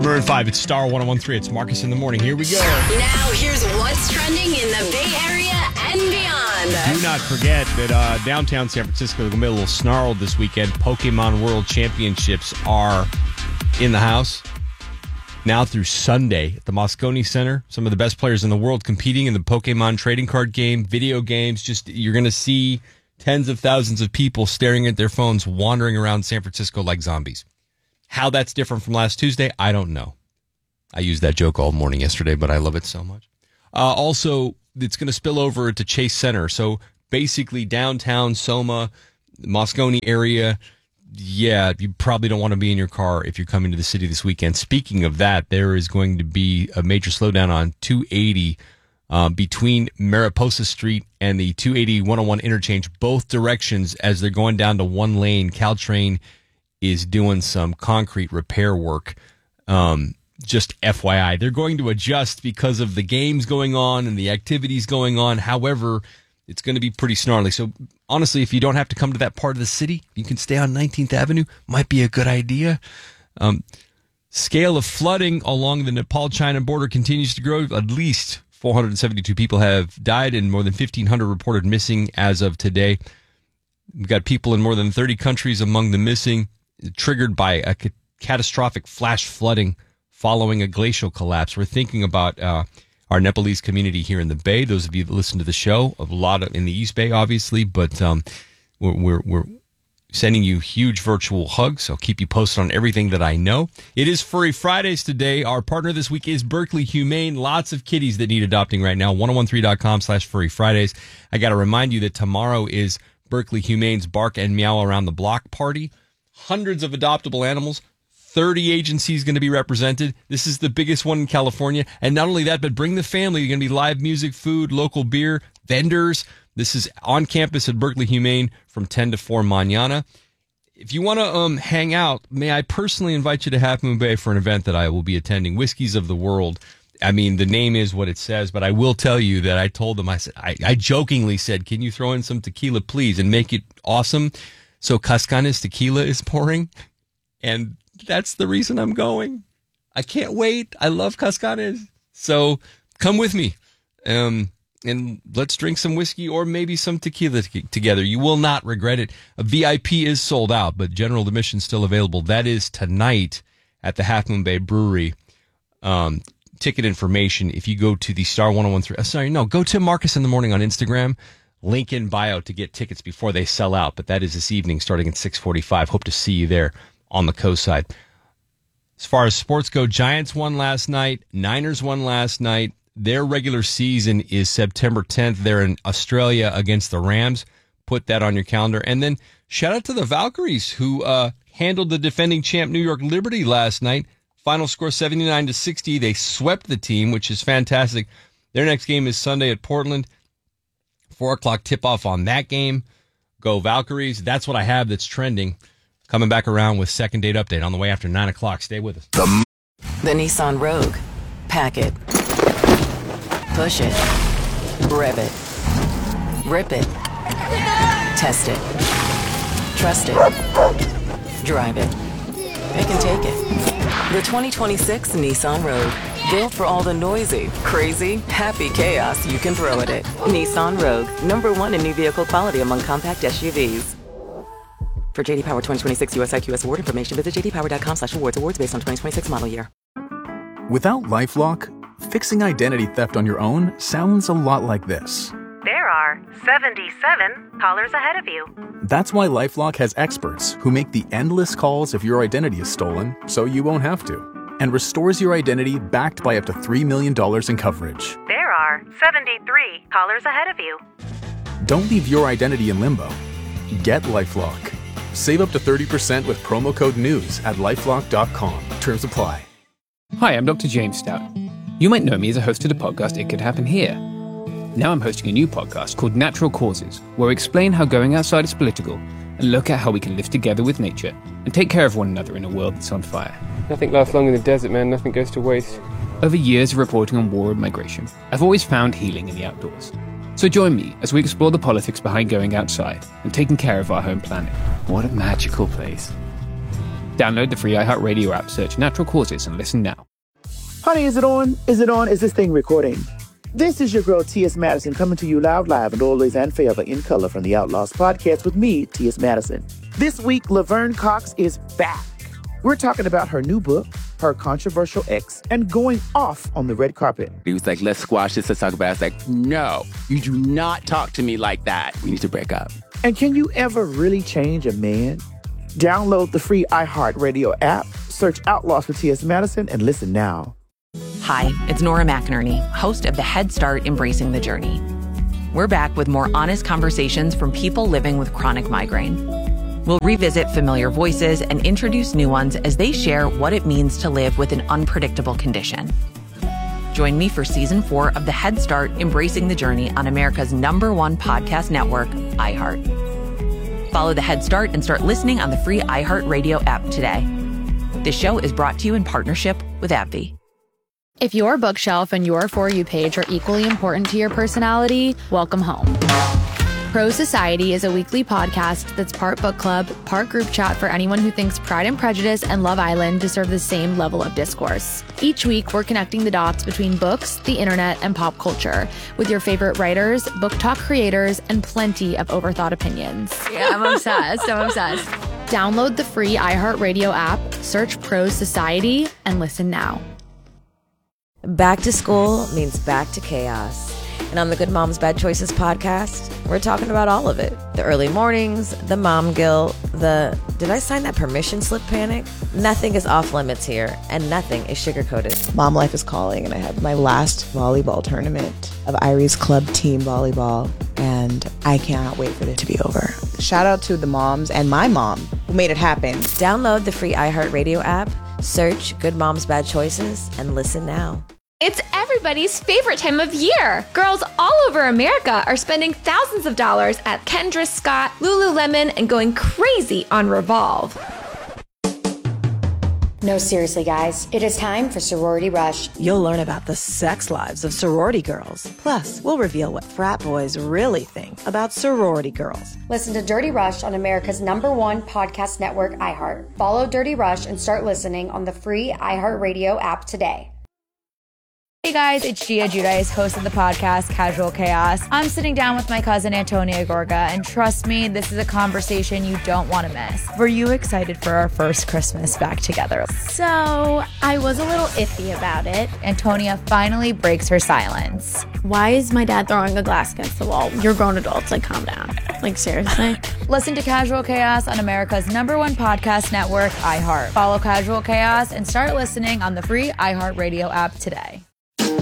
Maroon 5, it's Star 101.3. It's Marcus in the Morning. Here we go. Now, here's what's trending in the Bay Area and beyond. Do not forget that downtown San Francisco is going to be a little snarled this weekend. Pokemon World Championships are in the house now through Sunday at the Moscone Center. Some of the best players in the world competing in the Pokemon trading card game, video games. Just you're going to see tens of thousands of people staring at their phones, wandering around San Francisco like zombies. How that's different from last Tuesday, I don't know. I used that joke all morning yesterday, but I love it so much. Also, it's going to spill over to Chase Center. So basically downtown Soma, Moscone area. Yeah, you probably don't want to be in your car if you're coming to the city this weekend. Speaking of that, there is going to be a major slowdown on 280 between Mariposa Street and the 280-101 interchange, both directions as they're going down to one lane. Caltrain is doing some concrete repair work. Just FYI, they're going to adjust because of the games going on and the activities going on. However, it's going to be pretty snarly. So honestly, if you don't have to come to that part of the city, you can stay on 19th Avenue. Might be a good idea. Scale of flooding along the Nepal-China border continues to grow. At least 472 people have died and more than 1,500 reported missing as of today. We've got people in more than 30 countries among the missing, triggered by a catastrophic flash flooding following a glacial collapse. We're thinking about our Nepalese community here in the Bay. Those of you that listen to the show, a lot in the East Bay, obviously, but we're sending you huge virtual hugs. So keep you posted on everything that I know. It is Furry Fridays today. Our partner this week is Berkeley Humane. Lots of kitties that need adopting right now. 1013.com/Furry Fridays. I got to remind you that tomorrow is Berkeley Humane's Bark and Meow Around the Block party. Hundreds of adoptable animals. 30 agencies going to be represented. This is the biggest one in California. And not only that, but bring the family. You're going to be live music, food, local beer, vendors. This is on campus at Berkeley Humane from 10 to 4 mañana. If you want to hang out, may I personally invite you to Half Moon Bay for an event that I will be attending, Whiskeys of the World. I mean, the name is what it says, but I will tell you that I told them, I jokingly said, can you throw in some tequila, please, and make it awesome? So Cascanes tequila is pouring, and that's the reason I'm going. I can't wait. I love Cascanes. So come with me, and let's drink some whiskey or maybe some tequila together. You will not regret it. A VIP is sold out, but general admission still available. That is tonight at the Half Moon Bay Brewery. Ticket information, if you go to the Star 101.3, go to Marcus in the Morning on Instagram. Link in bio to get tickets before they sell out. But that is this evening starting at 6:45. Hope to see you there on the coast side. As far as sports go, Giants won last night. Niners won last night. Their regular season is September 10th. They're in Australia against the Rams. Put that on your calendar. And then shout out to the Valkyries who handled the defending champ New York Liberty last night. Final score 79-60. They swept the team, which is fantastic. Their next game is Sunday at Portland. 4 o'clock tip-off on that game. Go Valkyries. That's what I have that's trending. Coming back around with second date update on the way after 9 o'clock. Stay with us. The Nissan Rogue. Pack it. Push it. Rev it. Rip it. Test it. Trust it. Drive it. They can take it. The 2026 Nissan Rogue. Built for all the noisy, crazy, happy chaos you can throw at it. Nissan Rogue. #1 in new vehicle quality among compact SUVs. For JD Power 2026 US IQS award information, visit jdpower.com/awards. Awards based on 2026 model year. Without LifeLock, fixing identity theft on your own sounds a lot like this. There are 77 callers ahead of you. That's why LifeLock has experts who make the endless calls if your identity is stolen, so you won't have to, and restores your identity backed by up to $3 million in coverage. There are 73 callers ahead of you. Don't leave your identity in limbo. Get LifeLock. Save up to 30% with promo code NEWS at LifeLock.com. Terms apply. Hi, I'm Dr. James Stout. You might know me as a host of the podcast It Could Happen Here. Now I'm hosting a new podcast called Natural Causes, where I explain how going outside is political and look at how we can live together with nature and take care of one another in a world that's on fire. Nothing lasts long in the desert, man. Nothing goes to waste. Over years of reporting on war and migration, I've always found healing in the outdoors. So join me as we explore the politics behind going outside and taking care of our home planet. What a magical place. Download the free iHeartRadio app, search Natural Causes, and listen now. Honey, is it on? Is it on? Is this thing recording? This is your girl, T.S. Madison, coming to you loud, live, and always and forever in color from the Outlaws podcast with me, T.S. Madison. This week, Laverne Cox is back. We're talking about her new book, her controversial ex, and going off on the red carpet. He was like, let's squash this, let's talk about it. I was like, no, you do not talk to me like that. We need to break up. And can you ever really change a man? Download the free iHeartRadio app, search Outlaws with T.S. Madison, and listen now. Hi, it's Nora McInerney, host of the Head Start Embracing the Journey. We're back with more honest conversations from people living with chronic migraine. We'll revisit familiar voices and introduce new ones as they share what it means to live with an unpredictable condition. Join me for Season 4 of the Head Start Embracing the Journey on America's #1 podcast network, iHeart. Follow the Head Start and start listening on the free iHeartRadio app today. This show is brought to you in partnership with AbbVie. If your bookshelf and your For You page are equally important to your personality, welcome home. Pro Society is a weekly podcast that's part book club, part group chat for anyone who thinks Pride and Prejudice and Love Island deserve the same level of discourse. Each week, we're connecting the dots between books, the internet, and pop culture with your favorite writers, book talk creators, and plenty of overthought opinions. Yeah, I'm obsessed. Download the free iHeartRadio app, search Pro Society, and listen now. Back to school means back to chaos. And on the Good Moms Bad Choices podcast, we're talking about all of it. The early mornings, the mom guilt, the did I sign that permission slip panic? Nothing is off limits here, and nothing is sugar-coated. Mom life is calling, and I have my last volleyball tournament of Irie's club team volleyball, and I cannot wait for it to be over. Shout out to the moms and my mom who made it happen. Download the free iHeartRadio app, search Good Moms Bad Choices, and listen now. It's everybody's favorite time of year. Girls all over America are spending thousands of dollars at Kendra Scott, Lululemon, and going crazy on Revolve. No, seriously, guys. It is time for Sorority Rush. You'll learn about the sex lives of sorority girls. Plus, we'll reveal what frat boys really think about sorority girls. Listen to Dirty Rush on America's #1 podcast network, iHeart. Follow Dirty Rush and start listening on the free iHeartRadio app today. Hey guys, it's Gia Giudice, host of the podcast Casual Chaos. I'm sitting down with my cousin Antonia Gorga, and trust me, this is a conversation you don't want to miss. Were you excited for our first Christmas back together? So, I was a little iffy about it. Antonia finally breaks her silence. Why is my dad throwing a glass against the wall? You're grown adults, like calm down. Like seriously? Listen to Casual Chaos on America's #1 podcast network, iHeart. Follow Casual Chaos and start listening on the free iHeartRadio app today.